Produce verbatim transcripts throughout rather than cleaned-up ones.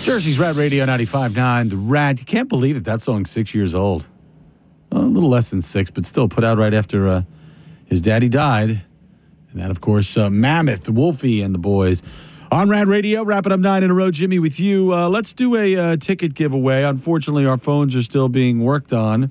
Jersey's Rad Radio ninety-five point nine. The Rad. You can't believe it. That song's six years old. Well, a little less than six, but still put out right after uh, his daddy died. And that, of course, uh, Mammoth, Wolfie, and the boys. On Rad Radio, wrapping up nine in a row. Jimmy, with you. Uh, let's do a uh, ticket giveaway. Unfortunately, our phones are still being worked on.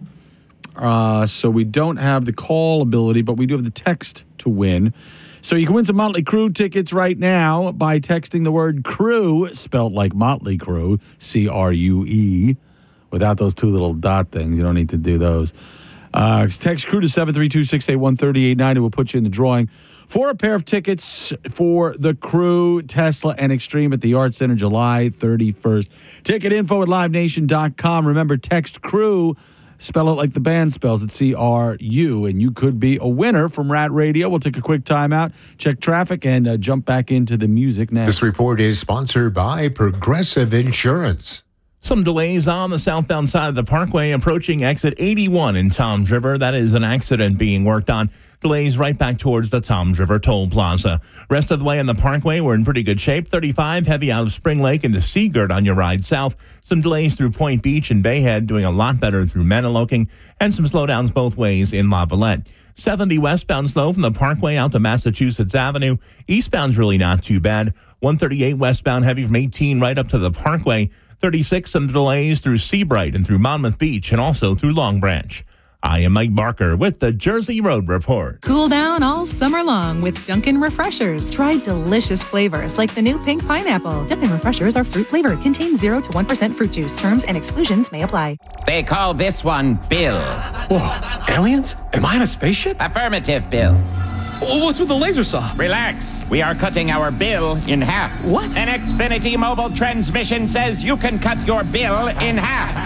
Uh, so we don't have the call ability, but we do have the text to win. So you can win some Motley Crue tickets right now by texting the word crew, spelled like Motley Crue, C R U E, without those two little dot things. You don't need to do those. Uh, text crew to seven three two, six eight one, three eight nine zero. We'll put you in the drawing for a pair of tickets for the Crew, Tesla, and Extreme at the Art Center July thirty-first. Ticket info at live nation dot com. Remember, text crew. Spell it like the band spells it, C R U, and you could be a winner from Rat Radio. We'll take a quick time out, check traffic, and uh, jump back into the music next. This report is sponsored by Progressive Insurance. Some delays on the southbound side of the Parkway approaching exit eighty-one in Toms River. That is an accident being worked on. Delays right back towards the Toms River Toll Plaza. Rest of the way on the Parkway, we're in pretty good shape. thirty-five, heavy out of Spring Lake into Seagirt on your ride south. Some delays through Point Beach and Bayhead, doing a lot better through Maniloking, and some slowdowns both ways in La Valette. seventy westbound slow from the Parkway out to Massachusetts Avenue. Eastbound's really not too bad. one thirty-eight westbound heavy from eighteen right up to the Parkway. thirty-six, some delays through Seabright and through Monmouth Beach and also through Long Branch. I am Mike Barker with the Jersey Road Report. Cool down all summer long with Dunkin' Refreshers. Try delicious flavors like the new pink pineapple. Dunkin' Refreshers are fruit flavored, contain zero to one percent fruit juice. Terms and exclusions may apply. They call this one Bill. Whoa, aliens? Am I in a spaceship? Affirmative, Bill. What's with the laser saw? Relax. We are cutting our bill in half. What? An Xfinity mobile transmission says you can cut your bill in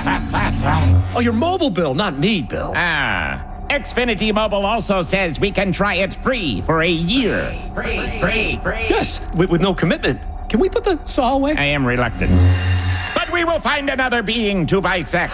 half. Oh, your mobile bill, not me, Bill. Ah. Xfinity Mobile also says we can try it free for a year. Free, free, free. Yes, with, with no commitment. Can we put the saw away? I am reluctant. But we will find another being to bisect.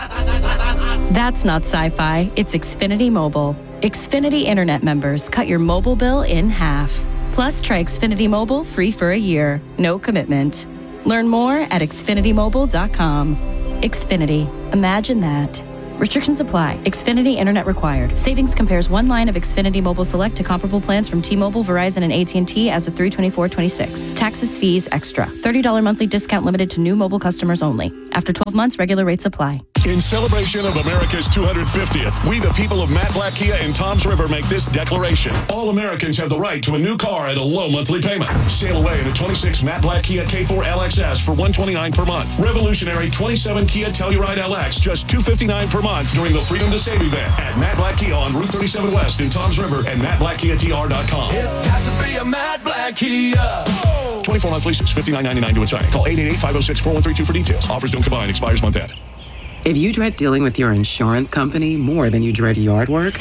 That's not sci-fi. It's Xfinity Mobile. Xfinity Internet members cut your mobile bill in half. Plus, try Xfinity Mobile free for a year. No commitment. Learn more at xfinity mobile dot com. Xfinity. Imagine that. Restrictions apply. Xfinity Internet required. Savings compares one line of Xfinity Mobile Select to comparable plans from T-Mobile, Verizon, and A T and T as of three twenty-four twenty-six. Taxes, fees, extra. thirty dollars monthly discount limited to new mobile customers only. After twelve months, regular rates apply. In celebration of America's two hundred fiftieth, we the people of Matt Black Kia in Toms River make this declaration. All Americans have the right to a new car at a low monthly payment. Sail away in a twenty-six Matt Black Kia K four L X S for one hundred twenty-nine dollars per month. Revolutionary twenty-seven Kia Telluride L X just two hundred fifty-nine dollars per month during the Freedom to Save event at Matt Black Kia on Route thirty-seven West in Toms River and matt black kia t r dot com. It's got to be a Matt Black Kia. Whoa. twenty-four months leases, fifty-nine ninety-nine to inside. Call eight eight eight, five oh six, four one three two for details. Offers don't combine. Expires month end. If you dread dealing with your insurance company more than you dread yard work,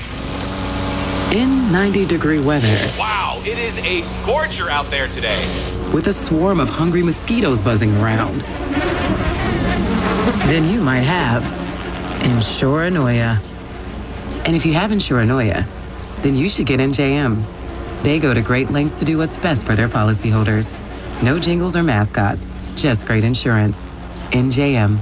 in ninety degree weather. Wow, it is a scorcher out there today. With a swarm of hungry mosquitoes buzzing around. Then you might have Insuranoia. And if you have Insuranoia, then you should get N J M. They go to great lengths to do what's best for their policyholders. No jingles or mascots, just great insurance. N J M.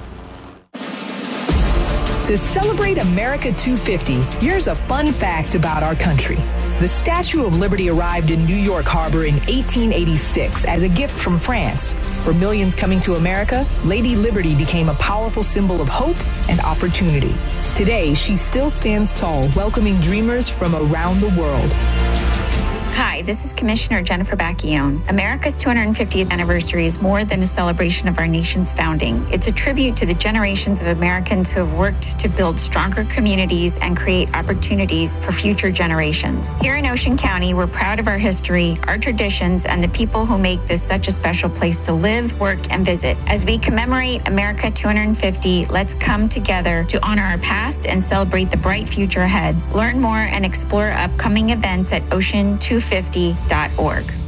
To celebrate America two fifty, here's a fun fact about our country. The Statue of Liberty arrived in New York Harbor in eighteen eighty-six as a gift from France. For millions coming to America, Lady Liberty became a powerful symbol of hope and opportunity. Today, she still stands tall, welcoming dreamers from around the world. Hi, this is Commissioner Jennifer Bacchione. America's two hundred fiftieth anniversary is more than a celebration of our nation's founding. It's a tribute to the generations of Americans who have worked to build stronger communities and create opportunities for future generations. Here in Ocean County, we're proud of our history, our traditions, and the people who make this such a special place to live, work, and visit. As we commemorate America two hundred fifty, let's come together to honor our past and celebrate the bright future ahead. Learn more and explore upcoming events at ocean two fifty dot org.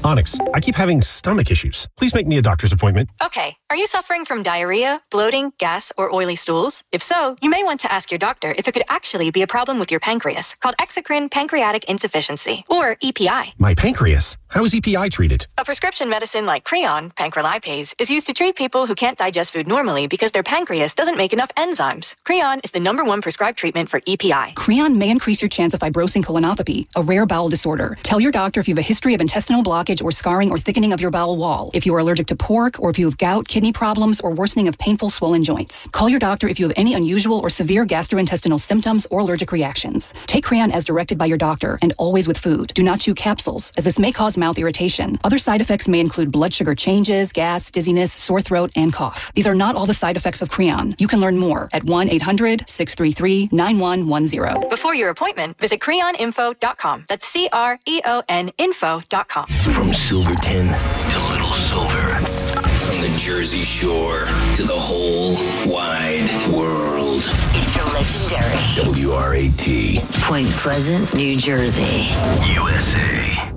Onyx, I keep having stomach issues. Please make me a doctor's appointment. Okay. Are you suffering from diarrhea, bloating, gas, or oily stools? If so, you may want to ask your doctor if it could actually be a problem with your pancreas, called exocrine pancreatic insufficiency, or E P I. My pancreas? How is E P I treated? A prescription medicine like Creon, pancrelipase, is used to treat people who can't digest food normally because their pancreas doesn't make enough enzymes. Creon is the number one prescribed treatment for E P I. Creon may increase your chance of fibrosing colonopathy, a rare bowel disorder. Tell your doctor if you have a history of intestinal blockage or scarring or thickening of your bowel wall, if you are allergic to pork, or if you have gout, kidney problems, or worsening of painful swollen joints. Call your doctor if you have any unusual or severe gastrointestinal symptoms or allergic reactions. Take Creon as directed by your doctor, and always with food. Do not chew capsules, as this may cause mouth irritation. Other side effects may include blood sugar changes, gas, dizziness, sore throat, and cough. These are not all the side effects of Creon. You can learn more at one eight hundred, six three three, nine one one zero. Before your appointment, visit creon info dot com. That's C R E O N info dot com. From Silverton to Little Silver, from the Jersey Shore to the whole wide world. It's the legendary W R A T. Point Pleasant, New Jersey. U S A.